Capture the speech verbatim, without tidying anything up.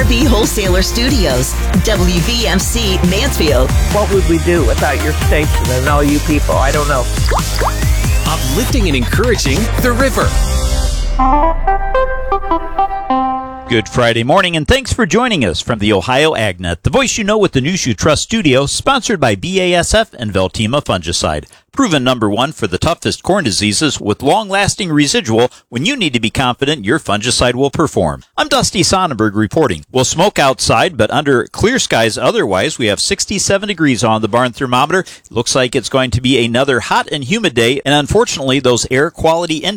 The Wholesaler Studios, W V M C Mansfield. What would we do without your station and all you people? I don't know. Uplifting and encouraging the river. Good Friday morning, and thanks for joining us from the Ohio AgNet, the voice you know with the news you trust studio, sponsored by B A S F and Veltima Fungicide. Proven number one for the toughest corn diseases with long-lasting residual when you need to be confident your fungicide will perform. I'm Dusty Sonnenberg reporting. We'll smoke outside, but under clear skies otherwise, we have sixty-seven degrees on the barn thermometer. It looks like it's going to be another hot and humid day, and unfortunately, those air quality indicators